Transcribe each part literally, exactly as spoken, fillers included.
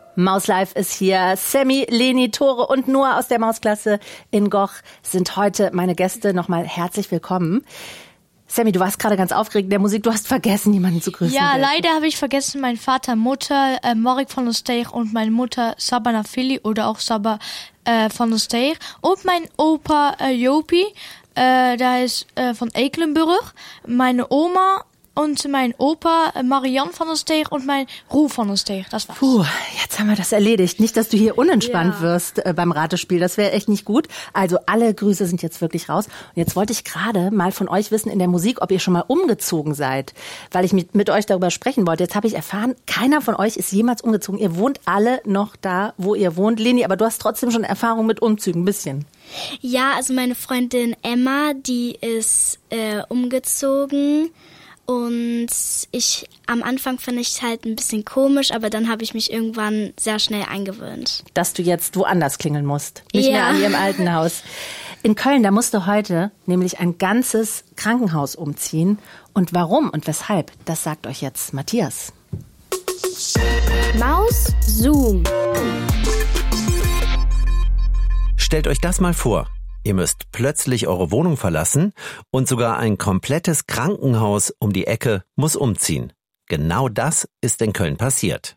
Mauslife ist hier. Sammy, Leni, Tore und Noah aus der Mausklasse in Goch sind heute meine Gäste. Nochmal herzlich willkommen. Sammy, du warst gerade ganz aufgeregt in der Musik. Du hast vergessen, jemanden zu grüßen. Ja, leider habe ich vergessen, mein Vater, Mutter, äh, Mark van der Steeg und meine Mutter Sabana Philly oder auch Saba äh, van der Steeg. Und mein Opa äh, Jopi, äh, der ist äh, von Ekelenburg. Meine Oma und mein Opa äh, Marian van der Steeg und mein Roel van der Steeg. Das war's. Puh, jetzt haben wir das erledigt. Nicht, dass du hier unentspannt Ja. wirst äh, beim Ratespiel. Das wäre echt nicht gut. Also alle Grüße sind jetzt wirklich raus. Und jetzt wollte ich gerade mal von euch wissen in der Musik, ob ihr schon mal umgezogen seid. Weil ich mit, mit euch darüber sprechen wollte. Jetzt habe ich erfahren, keiner von euch ist jemals umgezogen. Ihr wohnt alle noch da, wo ihr wohnt. Leni, aber du hast trotzdem schon Erfahrung mit Umzügen, ein bisschen. Ja, also meine Freundin Emma, die ist äh, umgezogen. Und ich, am Anfang fand ich es halt ein bisschen komisch, aber dann habe ich mich irgendwann sehr schnell eingewöhnt. Dass du jetzt woanders klingeln musst. Nicht Ja. mehr an ihrem alten Haus. In Köln, da musste heute nämlich ein ganzes Krankenhaus umziehen. Und warum und weshalb, das sagt euch jetzt Matthias. Maus Zoom. Stellt euch das mal vor. Ihr müsst plötzlich eure Wohnung verlassen und sogar ein komplettes Krankenhaus um die Ecke muss umziehen. Genau das ist in Köln passiert.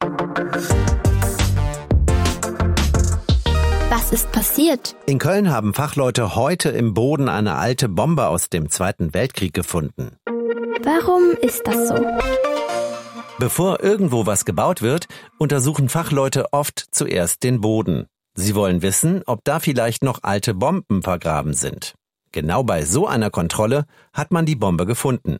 Was ist passiert? In Köln haben Fachleute heute im Boden eine alte Bombe aus dem Zweiten Weltkrieg gefunden. Warum ist das so? Bevor irgendwo was gebaut wird, untersuchen Fachleute oft zuerst den Boden. Sie wollen wissen, ob da vielleicht noch alte Bomben vergraben sind. Genau bei so einer Kontrolle hat man die Bombe gefunden.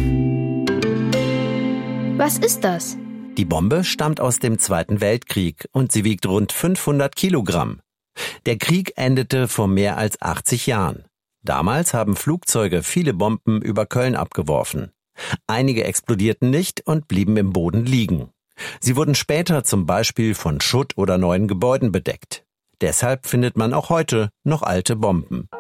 Was ist das? Die Bombe stammt aus dem Zweiten Weltkrieg und sie wiegt rund fünfhundert Kilogramm. Der Krieg endete vor mehr als achtzig Jahren. Damals haben Flugzeuge viele Bomben über Köln abgeworfen. Einige explodierten nicht und blieben im Boden liegen. Sie wurden später zum Beispiel von Schutt oder neuen Gebäuden bedeckt. Deshalb findet man auch heute noch alte Bomben.